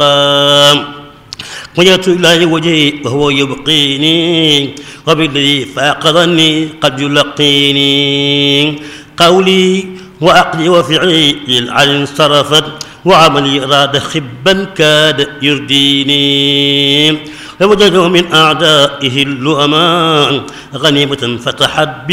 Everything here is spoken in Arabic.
المقام وجدت إلهي وجهي وهو يبقيني وبالذي فاقظني قد يلقيني قولي وعقلي وفعلي للعلي انصرفت وعملي راد خبا كاد يرديني لوجده من أعدائه اللؤمان غنيمة فتحت